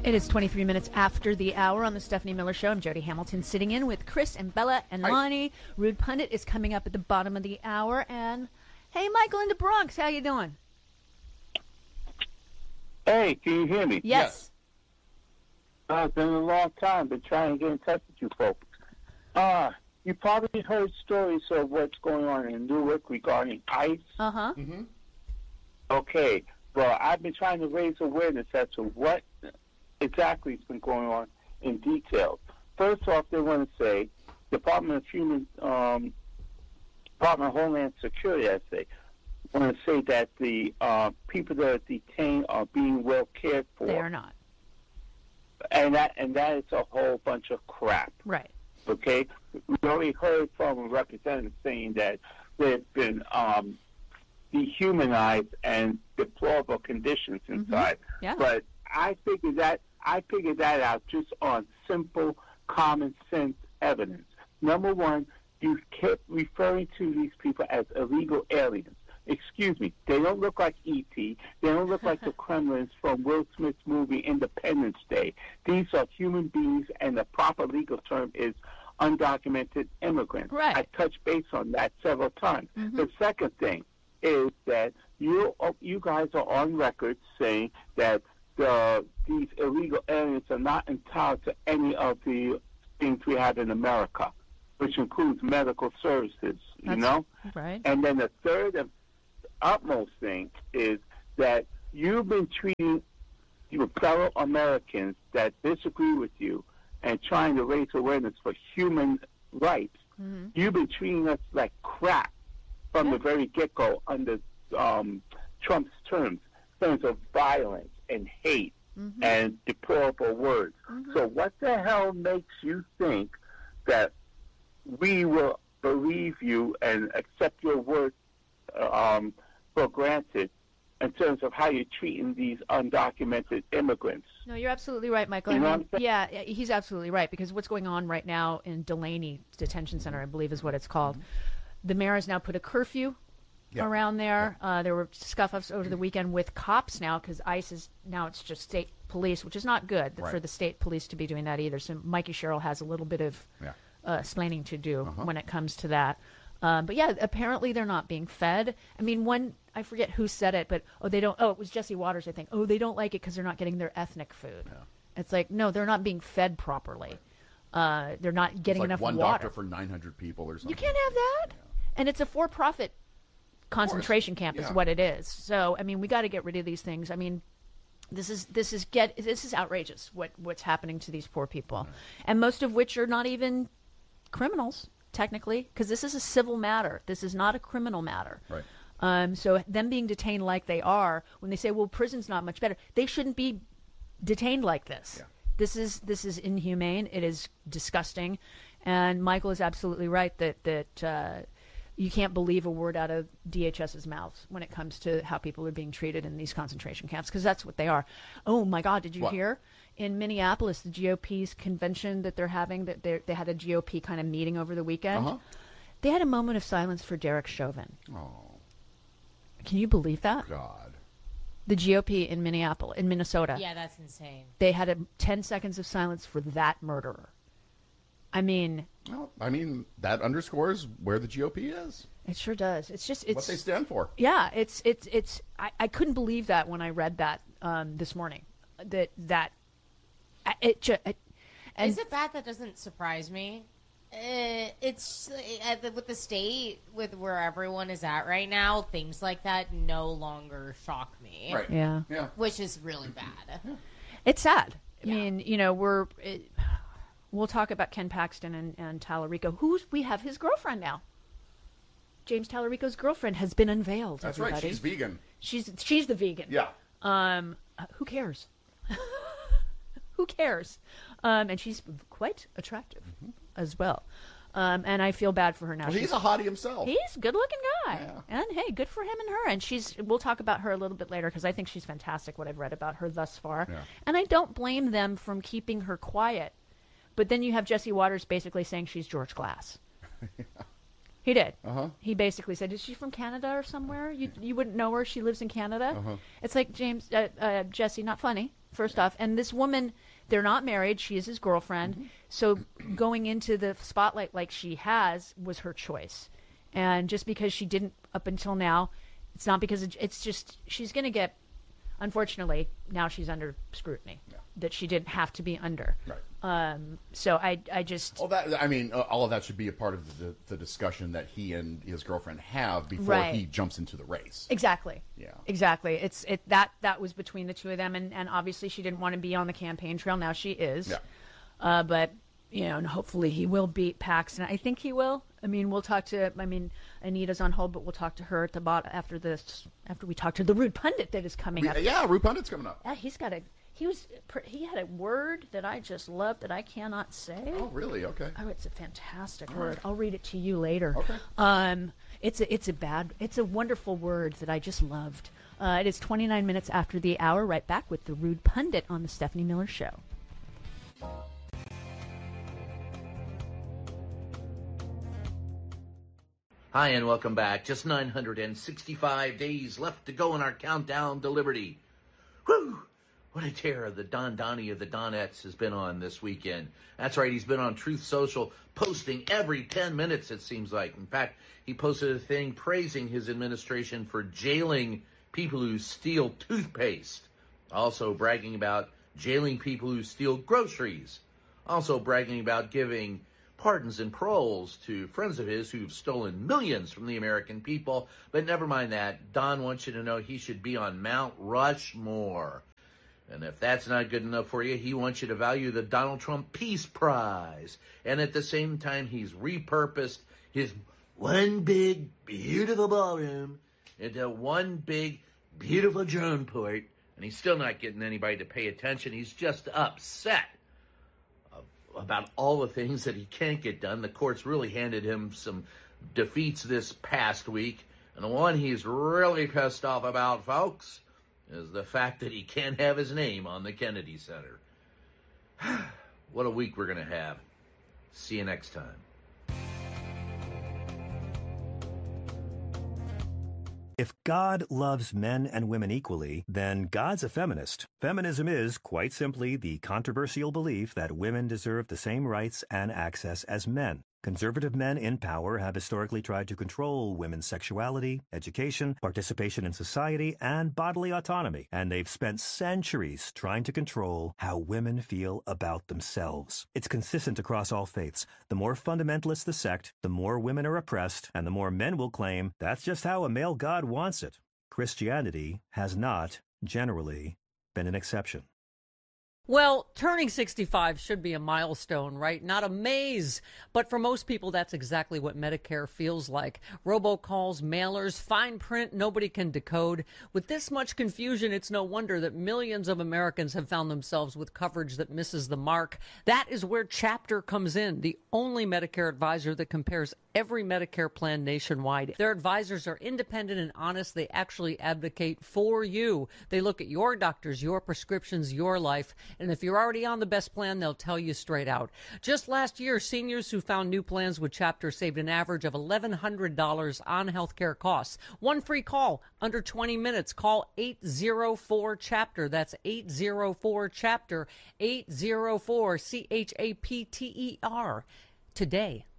It is 23 minutes after the hour on the Stephanie Miller Show. I'm Jody Hamilton sitting in with Chris and Bella and Lonnie. Rude Pundit is coming up at the bottom of the hour. And hey, Michael in the Bronx, how you doing? Hey, can you hear me? Yes. It's been a long time. Been trying to get in touch with you folks. You probably heard stories of what's going on in Newark regarding ICE. Uh-huh. Mm-hmm. Okay. Well, I've been trying to raise awareness as to what exactly has been going on in detail. First off, they want to say Department of Homeland Security, I say, want to say that the people that are detained are being well cared for. They are not. And that is a whole bunch of crap. Right. Okay? We already heard from a representative saying that they've been dehumanized and deplorable conditions inside. Mm-hmm. Yeah. But I figured that out just on simple common sense evidence. Number one, you kept referring to these people as illegal aliens. Excuse me, they don't look like E.T. They don't look like the Kremlins from Will Smith's movie Independence Day. These are human beings, and the proper legal term is undocumented immigrants. Right. I touched base on that several times. Mm-hmm. The second thing is that you guys are on record saying that these illegal aliens are not entitled to any of the things we have in America, which includes medical services, you know? Right. And then the third and utmost thing is that you've been treating your fellow Americans that disagree with you and trying to raise awareness for human rights. Mm-hmm. You've been treating us like crap from the very get-go under Trump's terms of violence and hate and deplorable words. Mm-hmm. So what the hell makes you think that we will believe you and accept your word for granted in terms of how you're treating these undocumented immigrants? No, you're absolutely right, Michael. You know what I'm saying? Yeah, he's absolutely right, because what's going on right now in Delaney Detention Center, I believe is what it's called, the mayor has now put a curfew around there. There were scuff-ups over the weekend with cops now, because ICE is now, it's just state police, which is not good for the state police to be doing that either. So Mikey Sherrill has a little bit of explaining to do when it comes to that. But yeah, apparently they're not being fed. I mean, I forget who said it, but it was Jesse Waters, I think. Oh, they don't like it because they're not getting their ethnic food. Yeah. It's like, no, they're not being fed properly. They're not getting enough one water. doctor for 900 people or something. You can't have that. Yeah. And it's a for-profit concentration camp is what it is. So, I mean, we got to get rid of these things. I mean, this is outrageous what's happening to these poor people. And most of which are not even criminals, technically, because this is a civil matter. This is not a criminal matter. Right. So them being detained like they are, when they say, well, prison's not much better, they shouldn't be detained like this. Yeah. This is inhumane. It is disgusting. And Michael is absolutely right that you can't believe a word out of DHS's mouth when it comes to how people are being treated in these concentration camps, because that's what they are. Oh, my God, did you hear? In Minneapolis, the GOP's convention that they're having, that they had a GOP kind of meeting over the weekend. They had a moment of silence for Derek Chauvin. Oh. Can you believe that? God. The GOP in Minnesota. Yeah, that's insane. They had 10 seconds of silence for that murderer. I mean... Well, that underscores where the GOP is. It sure does. It's what they stand for. Yeah, I couldn't believe that when I read that this morning. Is it bad? That doesn't surprise me. It's with the state, with where everyone is at right now, things like that no longer shock me. Right. Yeah. Which is really bad. Yeah. It's sad. I mean, we'll talk about Ken Paxton and Tallarico. We have his girlfriend now. James Tallarico's girlfriend has been unveiled. That's everybody. right. She's vegan. She's the vegan. Yeah. Who cares? Who cares? And she's quite attractive as well. And I feel bad for her now. Well, he's a hottie himself. He's a good-looking guy. Yeah. And, hey, good for him and her. And we'll talk about her a little bit later, because I think she's fantastic, what I've read about her thus far. Yeah. And I don't blame them from keeping her quiet. But then you have Jesse Waters basically saying she's George Glass. He did. He basically said, is she from Canada or somewhere? You wouldn't know her. She lives in Canada. It's like, Jesse, not funny. first off. And this woman, they're not married. She is his girlfriend. So going into the spotlight like she has was her choice. And just because she didn't up until now, it's not because it's just she's going to get, unfortunately, now she's under scrutiny that she didn't have to be under. Right. So I just... All of that should be a part of the discussion that he and his girlfriend have before he jumps into the race. Exactly. Yeah. Exactly. That was between the two of them, and obviously she didn't want to be on the campaign trail. Now she is. Yeah. But, and hopefully he will beat Paxton. I think he will. I mean, we'll talk to... Anita's on hold, but we'll talk to her at the bottom after we talk to the Rude Pundit that is coming up. Yeah, Rude Pundit's coming up. Yeah, he had a word that I just loved that I cannot say. Oh, really? Okay. Oh, it's a fantastic word. I'll read it to you later. Okay. It's a wonderful word that I just loved. It is 29 minutes after the hour. Right back with the Rude Pundit on the Stephanie Miller Show. Hi, and welcome back. Just 965 days left to go in our countdown to liberty. Whew! What a terror the Don Donnie of the Donettes has been on this weekend. That's right, he's been on Truth Social, posting every 10 minutes, it seems like. In fact, he posted a thing praising his administration for jailing people who steal toothpaste. Also bragging about jailing people who steal groceries. Also bragging about giving pardons and paroles to friends of his who've stolen millions from the American people. But never mind that. Don wants you to know he should be on Mount Rushmore. And if that's not good enough for you, he wants you to value the Donald Trump Peace Prize. And at the same time, he's repurposed his one big, beautiful ballroom into one big, beautiful drone port. And he's still not getting anybody to pay attention. He's just upset about all the things that he can't get done. The courts really handed him some defeats this past week. And the one he's really pissed off about, folks, is the fact that he can't have his name on the Kennedy Center. What a week we're going to have. See you next time. If God loves men and women equally, then God's a feminist. Feminism is, quite simply, the controversial belief that women deserve the same rights and access as men. Conservative men in power have historically tried to control women's sexuality, education, participation in society, and bodily autonomy, and they've spent centuries trying to control how women feel about themselves. It's consistent across all faiths. The more fundamentalist the sect, the more women are oppressed, and the more men will claim that's just how a male God wants it. Christianity has not, generally, been an exception. Well, turning 65 should be a milestone, right? Not a maze. But for most people, that's exactly what Medicare feels like. Robocalls, mailers, fine print nobody can decode. With this much confusion, it's no wonder that millions of Americans have found themselves with coverage that misses the mark. That is where Chapter comes in, the only Medicare advisor that compares every Medicare plan nationwide. Their advisors are independent and honest. They actually advocate for you. They look at your doctors, your prescriptions, your life. And if you're already on the best plan, they'll tell you straight out. Just last year, seniors who found new plans with Chapter saved an average of $1,100 on healthcare costs. One free call, under 20 minutes. Call 804-CHAPTER. That's 804-CHAPTER, 804-CHAPTER today.